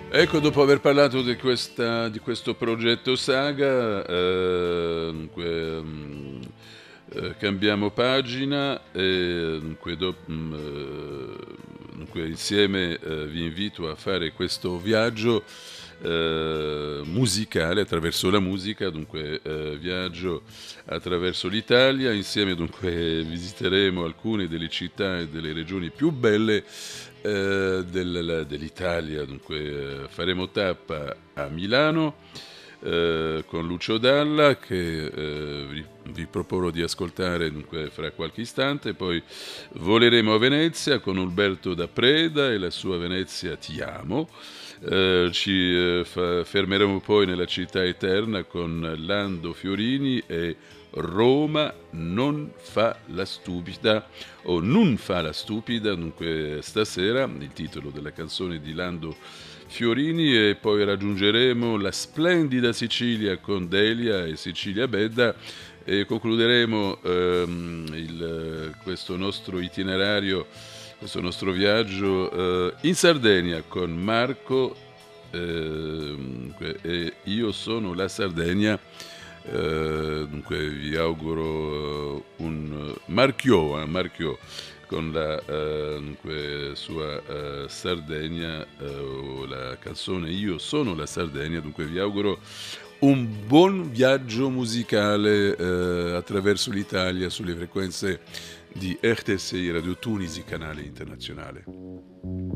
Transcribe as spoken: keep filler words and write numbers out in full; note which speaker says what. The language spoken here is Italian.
Speaker 1: Ecco, dopo aver parlato di questa di questo progetto Saga, ehm, dunque, mhmm, ehm, cambiamo pagina e dunque do mhmm, ehm, dunque insieme, ehm, vi invito a fare questo viaggio, ehm, musicale attraverso la musica, dunque, ehm, viaggio attraverso l'Italia. Insieme dunque visiteremo alcune delle città e delle regioni più belle eh, del- dell'Italia. Dunque eh, faremo tappa a Milano eh, con Lucio Dalla che eh, vi, vi proporrò di ascoltare dunque fra qualche istante, poi voleremo a Venezia con Umberto da Preda e la sua Venezia Ti amo. Eh, ci eh, fa- fermeremo poi nella città eterna con Lando Fiorini e Roma non fa la stupida o non fa la stupida, dunque stasera il titolo della canzone di Lando Fiorini, e poi raggiungeremo la splendida Sicilia con Delia e Sicilia Bedda e concluderemo ehm, il- questo nostro itinerario, questo nostro viaggio eh, in Sardegna con Marco ehm, e Io sono la Sardegna. Eh, dunque vi auguro eh, un marchiò, eh, marchiò con la eh, dunque, sua eh, Sardegna, eh, o la canzone Io sono la Sardegna. Dunque vi auguro un buon viaggio musicale eh, attraverso l'Italia sulle frequenze di R T S I Radio Tunisi, canale internazionale.